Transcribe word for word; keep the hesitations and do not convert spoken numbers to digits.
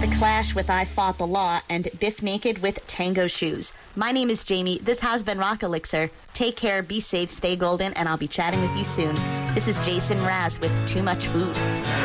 The Clash with I Fought the Law, and Biff Naked with Tango Shoes. My name is Jamie. This has been Rock Elixir. Take care, be safe, stay golden, and I'll be chatting with you soon. This is Jason Raz with Too Much Food.